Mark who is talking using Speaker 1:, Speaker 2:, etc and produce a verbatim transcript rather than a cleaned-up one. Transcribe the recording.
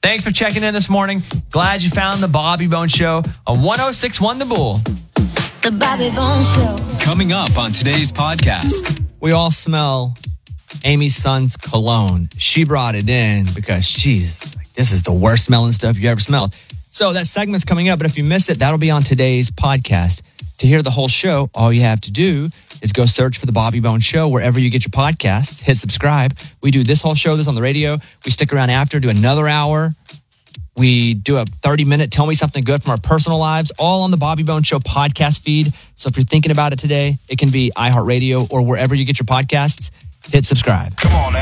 Speaker 1: Thanks for checking in this morning. Glad you found the Bobby Bones Show on one oh six point one The Bull.
Speaker 2: The Bobby Bones Show.
Speaker 3: Coming up on today's podcast.
Speaker 1: We all smell Amy's son's cologne. She brought it in because she's like, this is the worst smelling stuff you ever smelled. So that segment's coming up, but if you missed it, that'll be on today's podcast. To hear the whole show, all you have to do is go search for the Bobby Bones Show wherever you get your podcasts. Hit subscribe. We do this whole show, this on the radio. We stick around after, do another hour. We do a thirty-minute Tell Me Something Good from our personal lives, all on the Bobby Bones Show podcast feed. So if you're thinking about it today, it can be iHeartRadio or wherever you get your podcasts. Hit subscribe.
Speaker 4: Come on now.